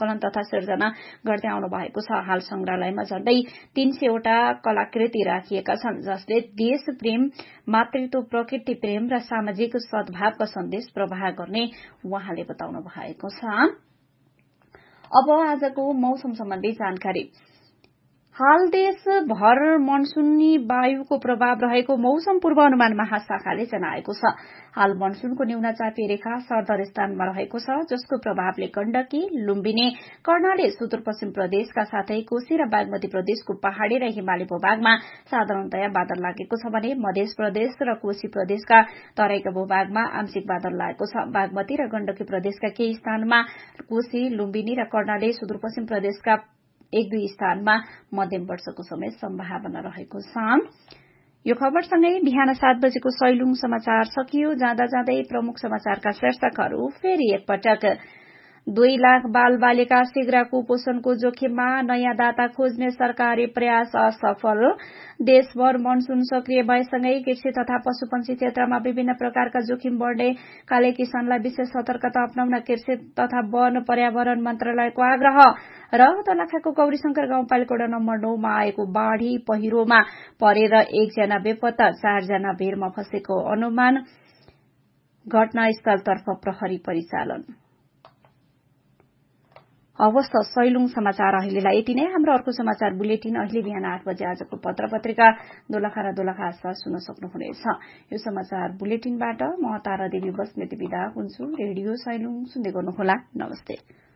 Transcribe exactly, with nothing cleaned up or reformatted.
संकलन तथा सिर्जना गर्दै आउनु भएको छ। हाल संग्रहालयमा झण्डै तीन सयवटा कलाकृति राखिएका छन् जसले देश प्रेम, मातृत्व, प्रकृति प्रेम र सामाजिक सद्भावका सन्देश प्रवाह गर्ने उहाँले बताउनु भएको छ। अब आजको मौसम सम्बन्धी जानकारी। हाल देशभर मनसूनी वायुको प्रभाव रहेको मौसम पूर्वानुमान महाशाखाले जनाएको छ। हाल मनसूनको न्यूनचापीय रेखा सरदर स्थानमा रहेको छ जसको प्रभावले गण्डकी, लुम्बिनी, कर्णाली, सुदूरपश्चिम प्रदेशका साथै कोशी र बागमती प्रदेशको पहाड़ी र हिमाली भूभागमा साधारणतया बादल लागेको छ भने मध्य प्रदेश र कोशी प्रदेशका तराईका भूभागमा आंशिक बादल लागेको छ। बागमती र गण्डकी प्रदेशका केही स्थानमा, कोशी, लुम्बिनी र कर्णाली, सुदूरपश्चिम प्रदेशका एक दुई स्थानमा मध्यम वर्षाको समेत सम्भावना रहेको छ। यो खबरसँगै बिहान सात बजेको सैलुङ समाचार सकियो। जाँदा जाँदै प्रमुख समाचारका शीर्षकहरू फेरि एकपटक। दुई लाख बाल बालिका शीघ्र कुपोषणको जोखिममा, नयाँ दाता खोज्ने सरकारी प्रयास असफल। देशभर मनसून सक्रिय भएसँगै कृषि तथा पशुपन्छी क्षेत्रमा विभिन्न प्रकारका जोखिम बढ्नेकाले किसानलाई विशेष सतर्कता अप्नाउन कृषि तथा वन पर्यावरण मन्त्रालयको आग्रह। र दोलखाको गौरीशंकर गाउँपालिका वडा नम्बर नौमा आएको बाढ़ी पहिरोमा परेर एकजना बेपत्ता, चारजना भीरमा फँसेको अनुमान। घटनास्थलतर्फ प्रहरी परिचालन। अवस्था सैलुङ समाचार अहिलेलाई यति नै। हाम्रो अर्को समाचार बुलेटिन अहिले बिहान आठ बजे आजको पत्र पत्रिका दोलखा र दोलखा आसपास सुन्न सक्नुहुनेछ। यो समाचार बुलेटिनबाट म तारा देवी बस्नेत बिदा हुन्छु। रेडियो सैलुङ सुन्दै गर्नुहोला। नमस्ते।